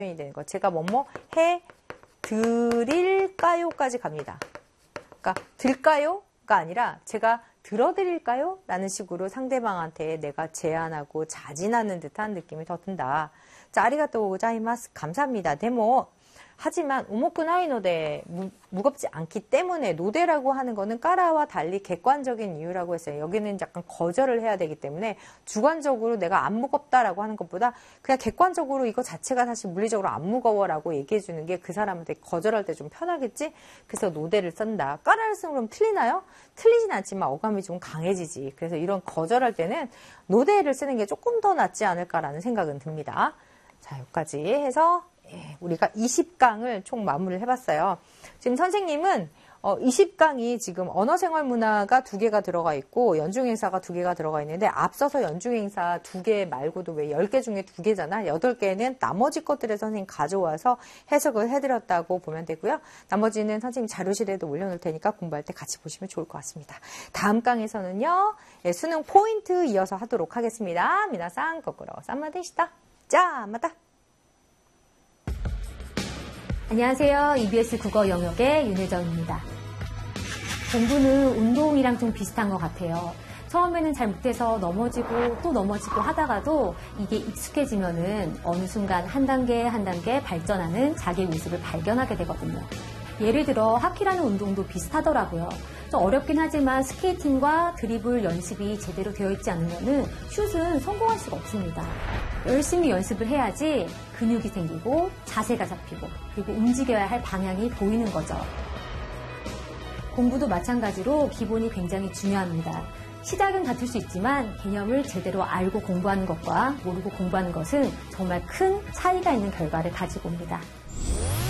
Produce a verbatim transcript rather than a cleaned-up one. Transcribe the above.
이 되는 거. 제가 뭐뭐 해 드릴까요까지 갑니다. 그러니까 들까요가 아니라 제가 들어드릴까요? 라는 식으로 상대방한테 내가 제안하고 자진하는 듯한 느낌이 더 든다. 자, 아리가또 고자이마스. 감사합니다. 데모. 하지만 우모쿠 나이 노데 무겁지 않기 때문에 노데라고 하는 거는 까라와 달리 객관적인 이유라고 했어요. 여기는 약간 거절을 해야 되기 때문에 주관적으로 내가 안 무겁다라고 하는 것보다 그냥 객관적으로 이거 자체가 사실 물리적으로 안 무거워라고 얘기해 주는 게 그 사람한테 거절할 때 좀 편하겠지? 그래서 노데를 쓴다. 까라를 쓰면 그럼 틀리나요? 틀리진 않지만 어감이 좀 강해지지. 그래서 이런 거절할 때는 노데를 쓰는 게 조금 더 낫지 않을까라는 생각은 듭니다. 자, 여기까지 해서 예, 우리가 이십 강을 총 마무리를 해봤어요. 지금 선생님은 어, 이십 강이 지금 언어생활문화가 두 개가 들어가 있고 연중행사가 두 개가 들어가 있는데 앞서서 연중행사 두 개 말고도 왜 열 개 중에 두 개잖아. 여덟 개는 나머지 것들을 선생님 가져와서 해석을 해드렸다고 보면 되고요. 나머지는 선생님 자료실에도 올려놓을 테니까 공부할 때 같이 보시면 좋을 것 같습니다. 다음 강에서는요. 예, 수능 포인트 이어서 하도록 하겠습니다. 미나상 거꾸로 쌈마데시다. 자, 마다. 안녕하세요. 이비에스 국어 영역의 윤혜정입니다. 공부는 운동이랑 좀 비슷한 것 같아요. 처음에는 잘 못해서 넘어지고 또 넘어지고 하다가도 이게 익숙해지면은 어느 순간 한 단계 한 단계 발전하는 자기의 모습을 발견하게 되거든요. 예를 들어 하키라는 운동도 비슷하더라고요. 좀 어렵긴 하지만 스케이팅과 드리블 연습이 제대로 되어 있지 않으면은 슛은 성공할 수가 없습니다. 열심히 연습을 해야지 근육이 생기고 자세가 잡히고 그리고 움직여야 할 방향이 보이는 거죠. 공부도 마찬가지로 기본이 굉장히 중요합니다. 시작은 같을 수 있지만 개념을 제대로 알고 공부하는 것과 모르고 공부하는 것은 정말 큰 차이가 있는 결과를 가지고 옵니다.